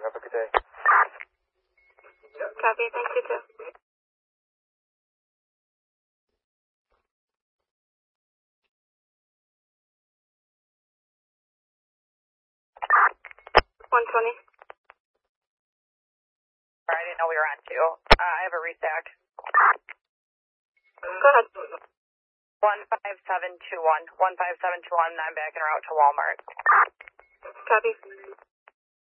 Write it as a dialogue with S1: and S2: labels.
S1: Have a good day.
S2: Copy. Thank you, too. $120.
S3: I didn't know we were on two. I have a restack.
S2: Go ahead.
S3: 15721. 15721. I'm back en route to Walmart.
S2: Copy.